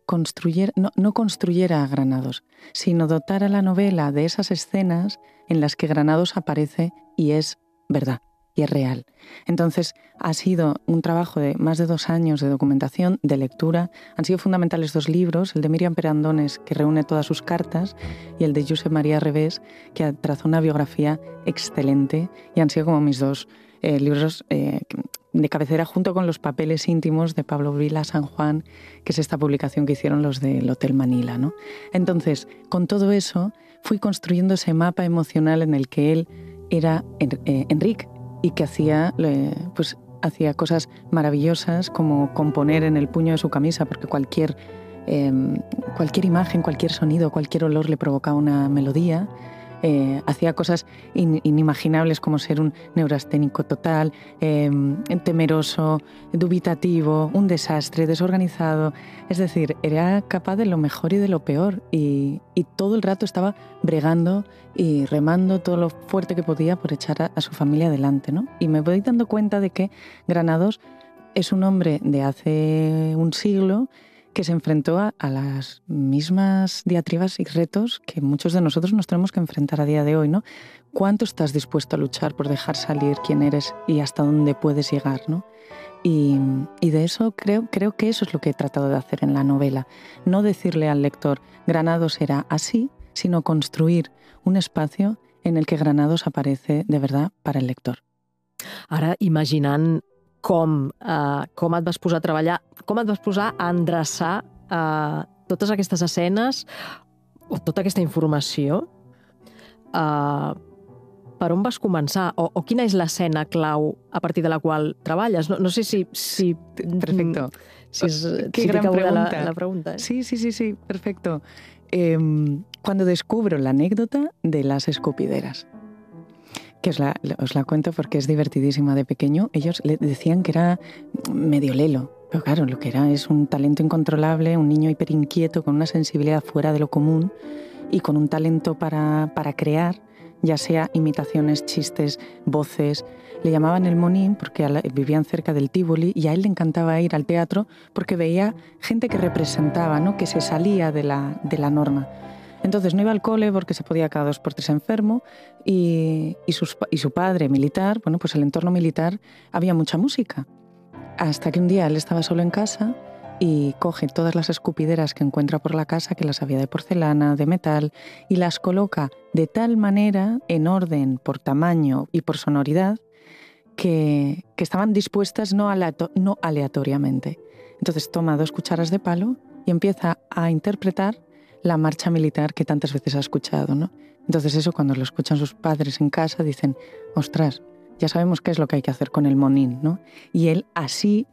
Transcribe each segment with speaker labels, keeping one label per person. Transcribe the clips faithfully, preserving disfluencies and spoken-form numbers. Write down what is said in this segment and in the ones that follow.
Speaker 1: construyera, no, no construyera a Granados, sino dotara la novela de esas escenas en las que Granados aparece y es verdad, y es real. Entonces, ha sido un trabajo de más de dos años de documentación, de lectura. Han sido fundamentales dos libros, el de Míriam Perandones, que reúne todas sus cartas, y el de Josep María Revés, que trazó una biografía excelente, y han sido como mis dos eh, libros eh, de cabecera, junto con los papeles íntimos de Pablo Vila San Juan, que es esta publicación que hicieron los del Hotel Manila, ¿no? Entonces, con todo eso, fui construyendo ese mapa emocional en el que él era eh, Enric, y que hacía, pues, hacía cosas maravillosas como componer en el puño de su camisa, porque cualquier, eh, cualquier imagen, cualquier sonido, cualquier olor le provocaba una melodía. Eh, hacía cosas in, inimaginables como ser un neurasténico total, eh, temeroso, dubitativo, un desastre, desorganizado. Es decir, era capaz de lo mejor y de lo peor, y, y todo el rato estaba bregando y remando todo lo fuerte que podía por echar a, a su familia adelante, ¿no? Y me voy dando cuenta de que Granados es un hombre de hace un siglo que se enfrentó a, a las mismas diatribas y retos que muchos de nosotros nos tenemos que enfrentar a día de hoy, ¿no? ¿Cuánto estás dispuesto a luchar por dejar salir quién eres y hasta dónde puedes llegar, ¿no? Y, y de eso creo, creo que eso es lo que he tratado de hacer en la novela. No decirle al lector, Granados era así, sino construir un espacio en el que Granados aparece de verdad para el lector.
Speaker 2: Ara, imaginant com, eh, com et vas posar a treballar, com et vas posar a endreçar eh, totes aquestes escenes o tota aquesta informació, eh, per on vas començar? O, o quina és l'escena clau a partir de la qual treballes? No, no sé si... si
Speaker 1: perfecto.
Speaker 2: Si és,
Speaker 1: Qué
Speaker 2: si
Speaker 1: gran pregunta.
Speaker 2: La, la pregunta. ¿eh?
Speaker 1: Sí, sí, sí, sí, perfecto. Eh, cuando descubro la anécdota de las escupideras, que os la, os la cuento porque es divertidísima. De pequeño ellos le decían que era medio lelo, pero claro, lo que era es un talento incontrolable, un niño hiperinquieto con una sensibilidad fuera de lo común y con un talento para, para crear, ya sea imitaciones, chistes, voces. Le llamaban el Monín porque la, vivían cerca del Tívoli, y a él le encantaba ir al teatro porque veía gente que representaba, ¿no? Que se salía de la, de la norma. Entonces no iba al cole porque se podía cada dos por tres enfermo, y, y, sus, y su padre militar, bueno, pues el entorno militar había mucha música. Hasta que un día él estaba solo en casa y coge todas las escupideras que encuentra por la casa, que las había de porcelana, de metal, y las coloca de tal manera, en orden, por tamaño y por sonoridad, que, que estaban dispuestas no, aleato, no aleatoriamente. Entonces toma dos cucharas de palo y empieza a interpretar la marcha militar que tantas veces ha escuchado, ¿no? Entonces eso, cuando lo escuchan sus padres en casa, dicen, ostras, ya sabemos qué es lo que hay que hacer con el Monín, ¿no? Y él así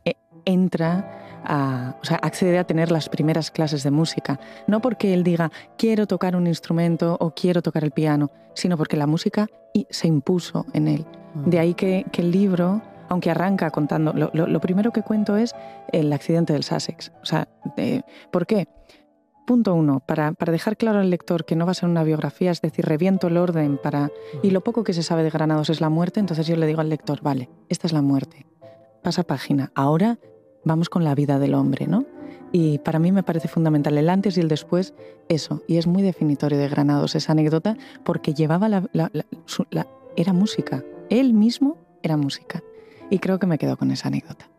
Speaker 1: entra a, o sea, accede a tener las primeras clases de música, no porque él diga, quiero tocar un instrumento o quiero tocar el piano, sino porque la música se impuso en él. De ahí que, que el libro, aunque arranca contando, lo, lo, lo primero que cuento es el accidente del Sussex. O sea, de, ¿por qué? Punto uno, para, para dejar claro al lector que no va a ser una biografía, es decir, reviento el orden para, y lo poco que se sabe de Granados es la muerte, entonces yo le digo al lector, vale, esta es la muerte, pasa página, ahora vamos con la vida del hombre, ¿no? Y para mí me parece fundamental el antes y el después, eso, y es muy definitorio de Granados esa anécdota, porque llevaba la, la, la, su, la era música, él mismo era música, y creo que me quedo con esa anécdota.